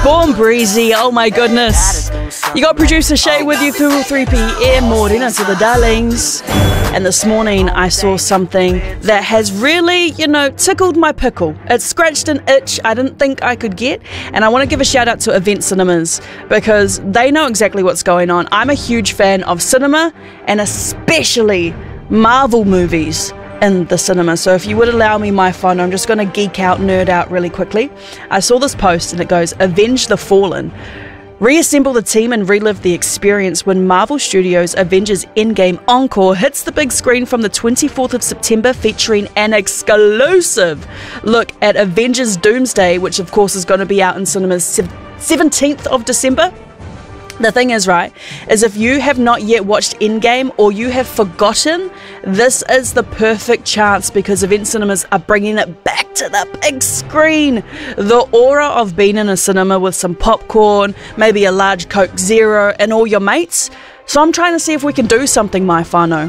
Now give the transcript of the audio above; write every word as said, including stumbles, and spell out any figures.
Spawn Breezy, oh my goodness. You got producer Shay with you through three p m, more dinner to the darlings. And this morning I saw something that has really, you know, tickled my pickle. It scratched an itch I didn't think I could get. And I want to give a shout out to Event Cinemas because they know exactly what's going on. I'm a huge fan of cinema and especially Marvel movies in the cinema. So if you would allow me my phone, I'm just going to geek out, nerd out really quickly. I saw this post and it goes, Avenge the Fallen. Reassemble the team and relive the experience when Marvel Studios' Avengers Endgame Encore hits the big screen from the twenty-fourth of September, featuring an exclusive look at Avengers Doomsday, which of course is going to be out in cinemas seventeenth of December. The thing is, right, is if you have not yet watched Endgame or you have forgotten, this is the perfect chance because Event Cinemas are bringing it back to the big screen. The aura of being in a cinema with some popcorn, maybe a large Coke Zero and all your mates. So I'm trying to see if we can do something, my whānau.